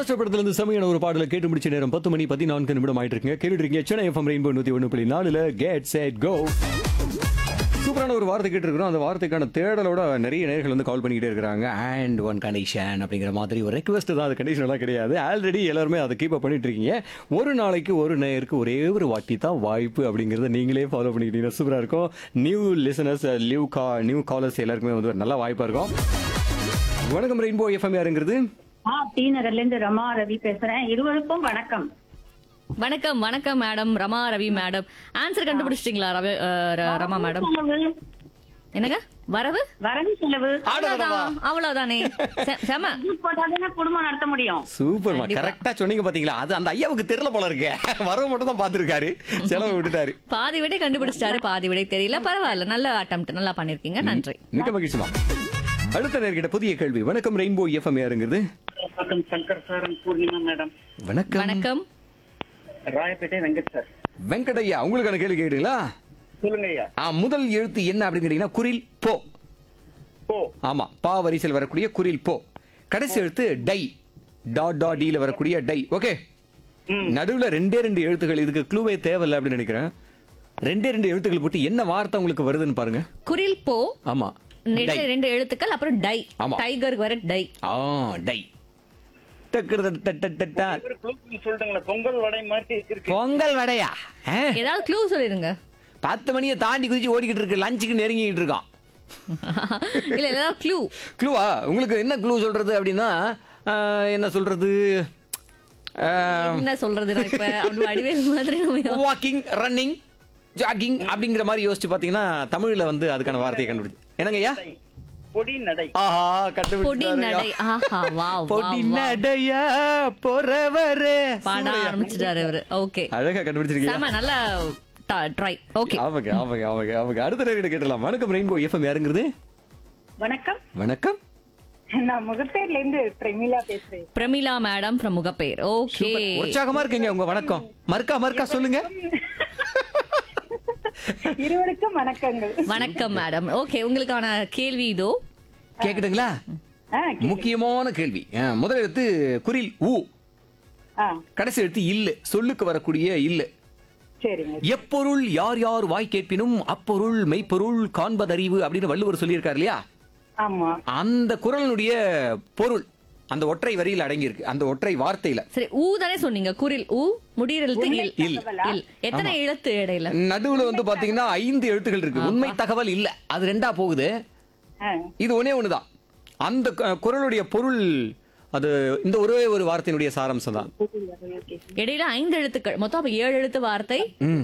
Master படத்துல இருந்து செமையான ஒரு பாடலை கேட்டு முடிச்ச நேரம் 10:14 ஆயிட்டு இருக்குங்க. கேட்டுட்டு இருக்கீங்க Chennai FM rainbow 101.4 get set go. சூப்பரான ஒரு வார்த்தை கேட்டு இருக்கிறோம். அந்த வார்த்தைக்கான தேடலோட நிறைய நேயர்கள் வந்து கால் பண்ணிக்கிட்டே இருக்காங்க. அண்ட் ஒன் கண்டிஷன் அப்படிங்கிற மாதிரி ஒரு ரெக்வஸ்ட் தான். அது கண்டிஷன் எல்லாம் கிடையாது. ஆல்ரெடி எல்லாருமே அதை கீப் அப் பண்ணிட்டு இருக்கீங்க. ஒரு நாளைக்கு ஒரு நேயருக்கு ஒரே ஒரு வாட்டி தான் வாய்ப்பு அப்படிங்கறத நீங்களே ஃபாலோ பண்ணிக்கிட்டீங்கன்னா சூப்பரா இருக்கும். நியூ லிசனர்ஸ், நியூ காலர்ஸ் எல்லாருக்குமே வந்து ஒரு நல்ல வாய்ப்பா இருக்கும். வணக்கம் ரெயின்போ எஃப்எம் யாருங்கிறது? டி நகர்ல இருந்து ரமா ரவி பேசுறேன். இருவருக்கும் வணக்கம். வணக்கம் வணக்கம் madam, Rama Ravi madam. Answer கண்டுபிடிச்சிட்டீங்களா ரமா மேடம்? செலவு, என்னங்க வரவு வரவு செலவு அவ்வளவுதான், அவ்வளவுதானே. செம. இது போட்டாதானே குடும்பம் நடத்த முடியும். சூப்பர்மா, கண்டிப்பா. கரெக்டா சொன்னீங்க பாத்தீங்களா? அது அந்த ஐயாவுக்கு தெரியல போல இருக்கு. வரவு மட்டும் தான் பாத்துருக்காரு, செலவு விட்டுட்டாரு. பாதி விடை கண்டுபிடிச்சிட்டாரு, பாதி விடை தெரியல. பரவாயில்ல, நல்ல அட்டெம்ப்ட், நல்லா பண்ணிருக்கீங்க. நன்றி. மிக்க மகிழ்ச்சிமா. அடுத்த நேர்கிட்ட புதிய கேள்வி. வணக்கம் ரெயின்போ எஃப்எம் யாருங்கிறது? வணக்கம் சங்கர் சார், பூர்ணிமா மேடம். வணக்கம் வணக்கம். ராயப்பேட்டை வெங்கட் சார். வெங்கடையா, உங்களுக்கான கேள்வி கேட்டீங்களா? சொல்லுங்க ஐயா. முதல் எழுத்து என்ன அப்படின்னு கேட்டீங்கன்னா குரில் போ. ஓ, ஆமா, பா வரிசையில் வரக்கூடிய குரில் போ. கடைசி எழுத்து டை, டாட் டாட் டீல வரக்கூடிய டை. ஓகே, நடுவுல ரெண்டே எழுத்துக்கள். இதுக்கு க்ளூவே தேவையில்லை அப்படின்னு நினைக்கிறேன். ரெண்டே எழுத்துக்கள் போட்டு என்ன வார்த்தை உங்களுக்கு வருதுன்னு பாருங்க. குரில் போ. ஆமா, டை. ரெண்டு எழுத்துக்கள், அப்புறம் டை. ஆமா. டைகருக்கு வர டை. டை. டக்குறது ஒரு clue சொல்லிட்டுங்களா? பொங்கல் வடை மாதிரி இருக்கு. பொங்கல் வடையா? ஏதாவது க்ளூ சொல்லிருங்க. 10 மணியை தாண்டி குதிச்சு ஓடிக்கிட்டு இருக்கு, லஞ்சுக்கு நெருங்கிட்டு இருக்கான். இல்ல, ஏதாவது க்ளூ. க்ளூவா? உங்களுக்கு என்ன க்ளூ சொல்றது அப்படின்னா, என்ன சொல்றது, என்ன சொல்றது நான் இப்ப? அப்படி வடிவேல் மாதிரி நம்ம வாக்கிங், ரன்னிங், ஜாகிங் அப்படிங்கிற மாதிரி யோசிச்சு பாத்தீங்கன்னா தமிழ்ல வந்து அதுக்கான வார்த்தையை கண்டுபிடிச்சு. என்னங்க ஐயா? பொடி நடை. ஆஹா, பொடி நடை. ஆஹா, வாவ், பொடி வாவ், வாவ். நடையா போறவரே. பாட ஆரம்பிச்சிட்டாரு அவரு. ஓகே, அழகா கண்டுபிடிச்சிருக்கீங்க. செம, நல்லா ட்ரை. ஓகே, ஆமாங்க. அடுத்த நேரம் கேட்டலாம். வணக்கம் ரெயின்போ எஃப்எம் யாருங்கிறது? வணக்கம், வணக்கம். நான் முகப்பேர்ல இருந்து பிரமிளா பேசுறேன். Pramila madam from Mogappair. Okay, உற்சாகமா இருக்கீங்க உங்க வணக்கம். மறுக்கா சொல்லுங்க. இருவருக்கும் வணக்கங்கள். வணக்கம் மேடம். ஓகே, உங்களுக்கான கேள்வி இதோ. கேக்குதுங்களா? முக்கியமான கேள்வி. முதல் எழுத்து குரில் ஊ, கடைசி எழுத்து இல்லு, சொல்லுக்கு வரக்கூடிய இல்லு. சரிங்க. எப்பொருள் யார் யார் வாய் கேட்பினும் அப்பொருள் மெய்ப்பொருள் காண்பதறிவு அப்படின்னு வள்ளுவர் சொல்லியிருக்காரு இல்லையா? ஆமா, அந்த குறளினுடைய பொருள் அந்த ஒற்றை வரியில் அடங்கி இருக்கு, அந்த ஒற்றை வார்த்தையில. சரி, ஊ தானே சொன்னீங்க? குரில் ஊ, முடியிற எழுத்து இல். இல். இல். எத்தனை எழுத்து இடையில? நடுவுல வந்து பாத்தீங்கன்னா 5 எழுத்துகள் இருக்கு. உண்மை தகவல் இல்ல, அது 2ஆ போகுது. இது ஒன்னே ஒண்ணுதான். அந்த குறளுடைய பொருள் அது இந்த ஒரே ஒரு வார்த்தையினுடைய சாராம்சம் தான். இடையில 5 எழுத்துக்கள், மொத்தம் அப்ப 7 எழுத்து வார்த்தை.